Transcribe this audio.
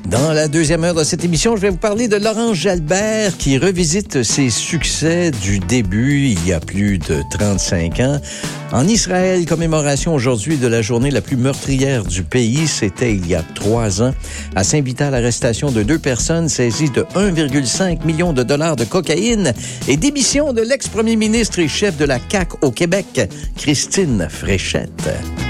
Dans la deuxième heure de cette émission, je vais vous parler de Laurent Jalbert qui revisite ses succès du début, il y a plus de 35 ans. En Israël, commémoration aujourd'hui de la journée la plus meurtrière du pays. C'était il y a 3 ans. À Saint-Vital, l'arrestation de 2 personnes saisies de 1,5 million de dollars de cocaïne et démission de l'ex-premier ministre et chef de la CAQ au Québec, Christine Fréchette.